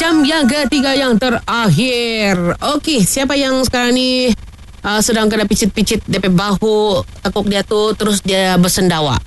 jam yang ketiga yang terakhir. Okey, siapa yang sekarang ni sedang kena picit-picit DP bahu, tekuk dia tu, terus dia bersendawa?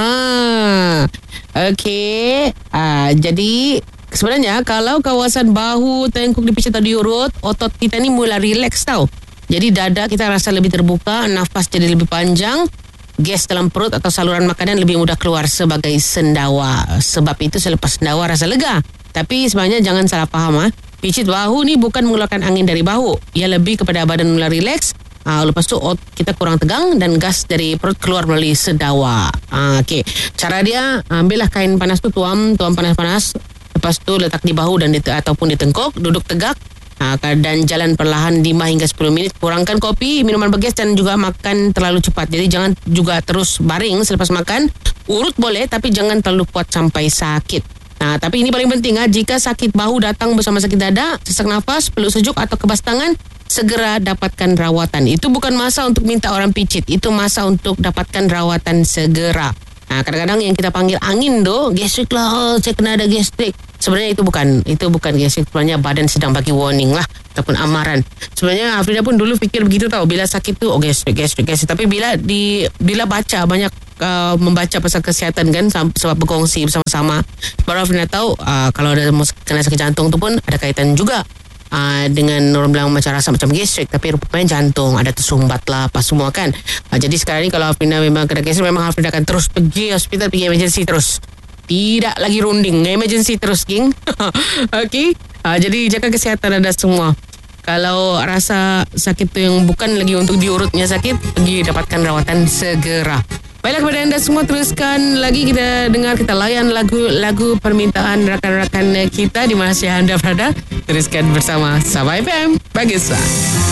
Okey. Jadi sebenarnya kalau kawasan bahu, tengkuk dipicit atau diurut, otot kita ni mula relax tau. Jadi dada kita rasa lebih terbuka, nafas jadi lebih panjang, gas dalam perut atau saluran makanan lebih mudah keluar sebagai sendawa. Sebab itu selepas sendawa rasa lega. Tapi sebenarnya jangan salah faham. Picit bahu ni bukan mengeluarkan angin dari bahu. Ia lebih kepada badan mula relax. Lepas tu kita kurang tegang dan gas dari perut keluar melalui sendawa. Okey. Cara dia, ambillah kain panas tu, tuam panas-panas. Lepas tu letak di bahu dan ataupun di tengkuk, duduk tegak. Dan jalan perlahan 5 hingga 10 minit. Kurangkan kopi, minuman bergas dan juga makan terlalu cepat. Jadi jangan juga terus baring selepas makan. Urut boleh tapi jangan terlalu kuat sampai sakit. Tapi ini paling penting, jika sakit bahu datang bersama sakit dada, sesak nafas, peluk sejuk atau kebas tangan, segera dapatkan rawatan. Itu bukan masa untuk minta orang picit, itu masa untuk dapatkan rawatan segera. Kadang-kadang yang kita panggil angin tu, gastrik lah, saya kena ada gastrik. Sebenarnya itu bukan gastrik. Sebenarnya badan sedang bagi warning lah, ataupun amaran. Sebenarnya Afrida pun dulu fikir begitu tau, bila sakit tu, gastrik. Tapi bila baca banyak, membaca pasal kesihatan kan, sebab berkongsi bersama-sama, baru Afrida tahu kalau ada kena sakit jantung tu pun ada kaitan juga dengan orang bilang macam rasa macam gastrik, tapi rupanya jantung, ada tersumbat lah apa semua kan. Jadi sekarang ni kalau Afrida memang kena gastrik, memang Afrida akan terus pergi hospital, pergi emergency terus, tidak lagi runding, emergency terus geng. Okey. Jadi jaga kesihatan anda semua. Kalau rasa sakit tu yang bukan lagi untuk diurutnya sakit, pergi dapatkan rawatan segera. Baiklah, kepada anda semua, teruskan lagi kita layan lagu permintaan rakan-rakan kita di mana anda berada. Teruskan bersama Sabah FM. Bagus.